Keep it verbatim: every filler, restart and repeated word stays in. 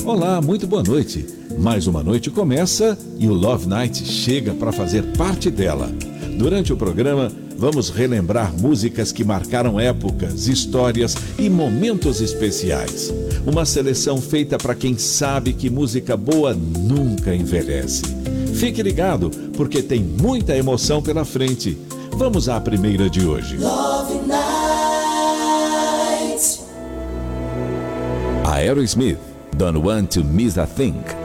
Olá, muito boa noite. Mais uma noite começa e o Love Night chega para fazer parte dela. Durante o programa, vamos relembrar músicas que marcaram épocas, histórias e momentos especiais. Uma seleção feita para quem sabe que música boa nunca envelhece. Fique ligado, porque tem muita emoção pela frente. Vamos à primeira de hoje. Love Night. Aerosmith, Don't Want to Miss a Thing.